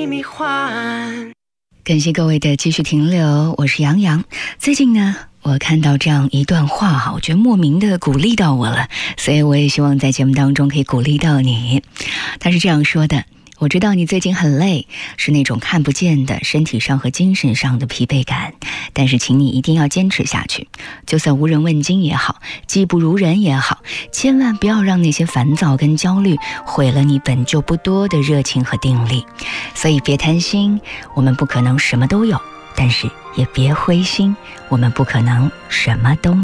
你迷幻。 感谢各位的继续停留，我是杨洋。最近呢，我看到这样一段话我觉得莫名的鼓励到我了，所以我也希望在节目当中可以鼓励到你。他是这样说的：我知道你最近很累，是那种看不见的身体上和精神上的疲惫感，但是请你一定要坚持下去，就算无人问津也好，技不如人也好，千万不要让那些烦躁跟焦虑毁了你本就不多的热情和定力。所以别贪心，我们不可能什么都有，但是也别灰心，我们不可能什么都